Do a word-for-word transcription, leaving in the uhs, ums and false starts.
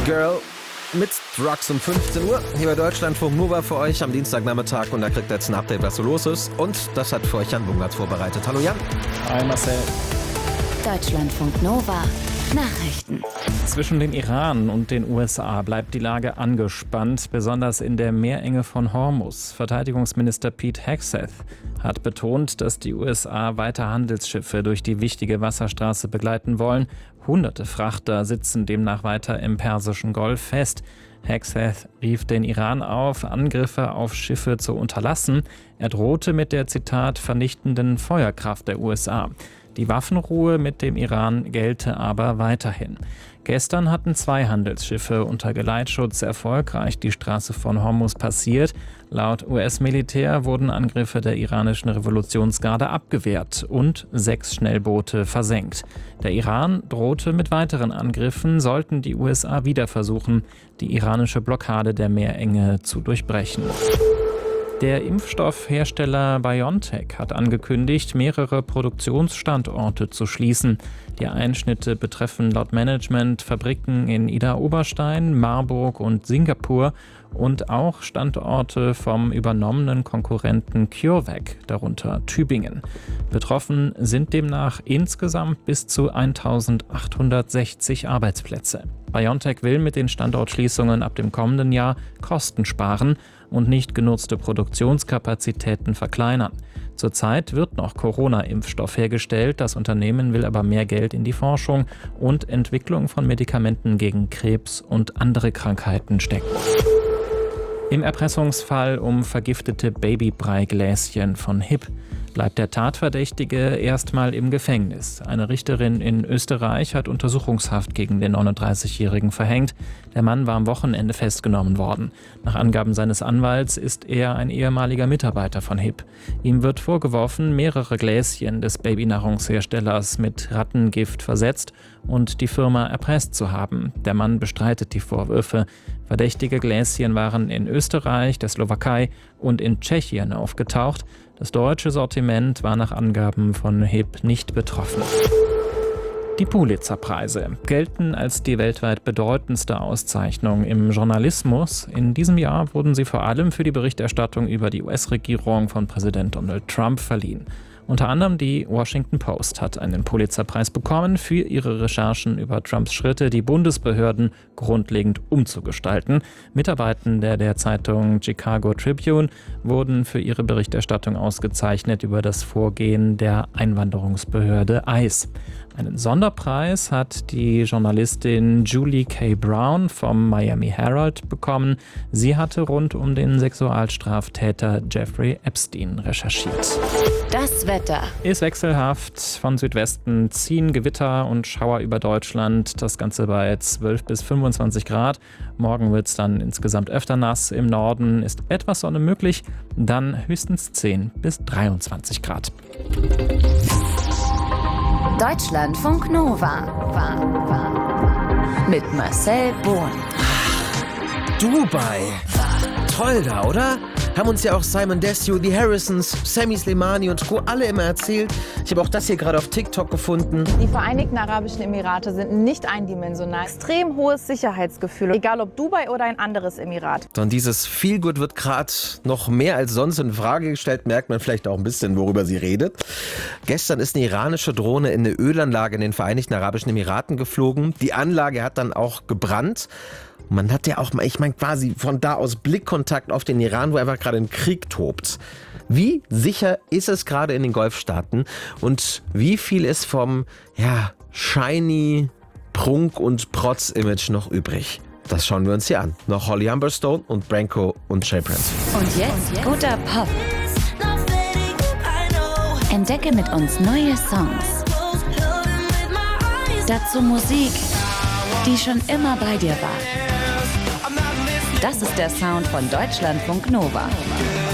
Girl mit Drugs um fünfzehn Uhr. Hier bei Deutschlandfunk Nova für euch am Dienstagnachmittag und da kriegt ihr jetzt ein Update, was so los ist. Und das hat für euch Jan Bungert vorbereitet. Hallo Jan. Hi Marcel. Deutschlandfunk Nova Nachrichten. Zwischen den Iran und den U S A bleibt die Lage angespannt, besonders in der Meerenge von Hormuz. Verteidigungsminister Pete Hegseth hat betont, dass die U S A weiter Handelsschiffe durch die wichtige Wasserstraße begleiten wollen. Hunderte Frachter sitzen demnach weiter im Persischen Golf fest. Hegseth rief den Iran auf, Angriffe auf Schiffe zu unterlassen. Er drohte mit der, Zitat, vernichtenden Feuerkraft der U S A. Die Waffenruhe mit dem Iran gelte aber weiterhin. Gestern hatten zwei Handelsschiffe unter Geleitschutz erfolgreich die Straße von Hormuz passiert. Laut U S-Militär wurden Angriffe der iranischen Revolutionsgarde abgewehrt und sechs Schnellboote versenkt. Der Iran drohte mit weiteren Angriffen, sollten die U S A wieder versuchen, die iranische Blockade der Meerenge zu durchbrechen. Der Impfstoffhersteller BioNTech hat angekündigt, mehrere Produktionsstandorte zu schließen. Die Einschnitte betreffen laut Management Fabriken in Idar-Oberstein, Marburg und Singapur und auch Standorte vom übernommenen Konkurrenten CureVac, darunter Tübingen. Betroffen sind demnach insgesamt bis zu eintausendachthundertsechzig Arbeitsplätze. BioNTech will mit den Standortschließungen ab dem kommenden Jahr Kosten sparen und nicht genutzte Produktionskapazitäten verkleinern. Zurzeit wird noch Corona-Impfstoff hergestellt, das Unternehmen will aber mehr Geld in die Forschung und Entwicklung von Medikamenten gegen Krebs und andere Krankheiten stecken. Im Erpressungsfall um vergiftete Babybreigläschen von Hip bleibt der Tatverdächtige erstmal im Gefängnis. Eine Richterin in Österreich hat Untersuchungshaft gegen den neununddreißigjährigen verhängt. Der Mann war am Wochenende festgenommen worden. Nach Angaben seines Anwalts ist er ein ehemaliger Mitarbeiter von Hip. Ihm wird vorgeworfen, mehrere Gläschen des Babynahrungsherstellers mit Rattengift versetzt und die Firma erpresst zu haben. Der Mann bestreitet die Vorwürfe. Verdächtige Gläschen waren in Österreich, der Slowakei und in Tschechien aufgetaucht. Das deutsche Sortiment war nach Angaben von Hip nicht betroffen. Die Pulitzer-Preise gelten als die weltweit bedeutendste Auszeichnung im Journalismus. In diesem Jahr wurden sie vor allem für die Berichterstattung über die U S-Regierung von Präsident Donald Trump verliehen. Unter anderem die Washington Post hat einen Pulitzer-Preis bekommen für ihre Recherchen über Trumps Schritte, die Bundesbehörden grundlegend umzugestalten. Mitarbeitende der Zeitung Chicago Tribune wurden für ihre Berichterstattung ausgezeichnet über das Vorgehen der Einwanderungsbehörde I C E. Einen Sonderpreis hat die Journalistin Julie K. Brown vom Miami Herald bekommen. Sie hatte rund um den Sexualstraftäter Jeffrey Epstein recherchiert. Das Wetter Ist wechselhaft. Von Südwesten ziehen Gewitter und Schauer über Deutschland. Das Ganze bei zwölf bis fünfundzwanzig Grad. Morgen wird es dann insgesamt öfter nass. Im Norden ist etwas Sonne möglich. Dann höchstens zehn bis dreiundzwanzig Grad. Deutschlandfunk Nova mit Marcel Bohn. Dubai. Toll da, oder? Haben uns ja auch Simon Desue, die Harrisons, Sammy Slimani und Co. alle immer erzählt. Ich habe auch das hier gerade auf TikTok gefunden. Die Vereinigten Arabischen Emirate sind nicht eindimensional. Extrem hohes Sicherheitsgefühl, egal ob Dubai oder ein anderes Emirat. Und dieses Feelgood wird gerade noch mehr als sonst in Frage gestellt, merkt man vielleicht auch ein bisschen, worüber sie redet. Gestern ist eine iranische Drohne in eine Ölanlage in den Vereinigten Arabischen Emiraten geflogen. Die Anlage hat dann auch gebrannt. Man hat ja auch mal, ich meine quasi von da aus Blickkontakt auf den Iran, wo einfach gerade ein Krieg tobt. Wie sicher ist es gerade in den Golfstaaten und wie viel ist vom ja, shiny Prunk- und Protz-Image noch übrig? Das schauen wir uns hier an. Noch Holly Humberstone und Branko und Jay Prince. Und jetzt guter Pop. Entdecke mit uns neue Songs. Dazu Musik, die schon immer bei dir war. Das ist der Sound von Deutschlandfunk Nova.